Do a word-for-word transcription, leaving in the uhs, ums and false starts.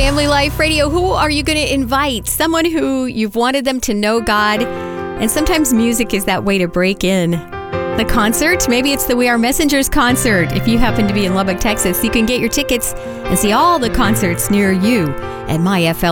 Family Life Radio. Who are you going to invite? Someone who you've wanted them to know God. And sometimes music is that way to break in. The concert, maybe it's the We Are Messengers concert. If you happen to be in Lubbock, Texas, you can get your tickets and see all the concerts near you at my F L.